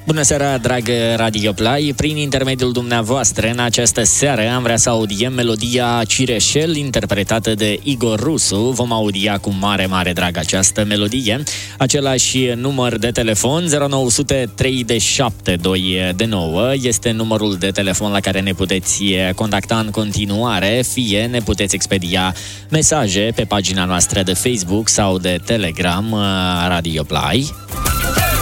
Bună seara, dragă Radio Play! Prin intermediul dumneavoastră, în această seară, am vrea să audiem melodia Cireșel, interpretată de Igor Rusu. Vom audia cu mare, mare drag această melodie. Același număr de telefon, 0900 3729, este numărul de telefon la care ne puteți contacta în continuare, fie ne puteți expedia mesaje pe pagina noastră de Facebook sau de Telegram Radio Play.